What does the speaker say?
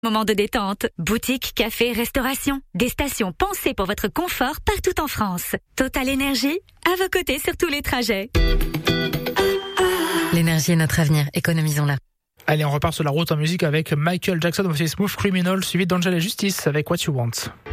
Moment de détente. Boutique, café, restauration. Des stations pensées pour votre confort partout en France. Total Énergie, à vos côtés sur tous les trajets. L'énergie est notre avenir, économisons-la. Allez, on repart sur la route en musique avec Michael Jackson, voici Smooth Criminal, suivi d'Angela Justice avec What You Want.